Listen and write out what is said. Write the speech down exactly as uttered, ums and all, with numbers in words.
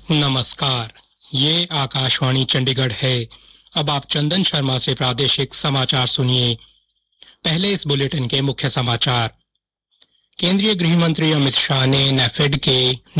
नमस्कार, ये आकाशवाणी चंडीगढ़ है। अब आप चंदन शर्मा से प्रादेशिक समाचार सुनिए। पहले इस बुलेटिन के मुख्य समाचार। केंद्रीय गृह मंत्री अमित शाह ने नेफेड के